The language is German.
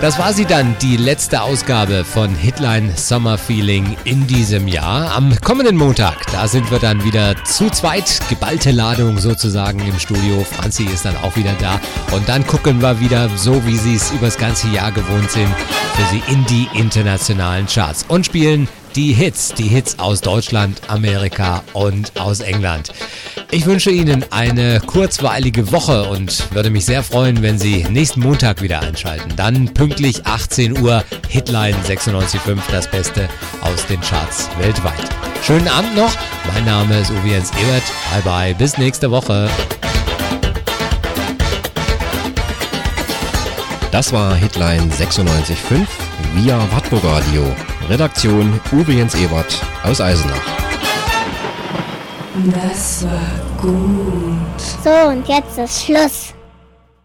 Das war sie dann, die letzte Ausgabe von Hitline Summer Feeling in diesem Jahr. Am kommenden Montag, da sind wir dann wieder zu zweit, geballte Ladung sozusagen im Studio. Franzi ist dann auch wieder da und dann gucken wir wieder, so wie Sie es übers ganze Jahr gewohnt sind, für Sie in die internationalen Charts und spielen die Hits aus Deutschland, Amerika und aus England. Ich wünsche Ihnen eine kurzweilige Woche und würde mich sehr freuen, wenn Sie nächsten Montag wieder einschalten. Dann pünktlich 18 Uhr, Hitline 96.5, das Beste aus den Charts weltweit. Schönen Abend noch, mein Name ist Uwe Jens Ebert. Bye bye, bis nächste Woche. Das war Hitline 96.5 via Wartburg Radio. Redaktion Uwe Jens Ebert aus Eisenach. Das war gut. So, und jetzt ist Schluss.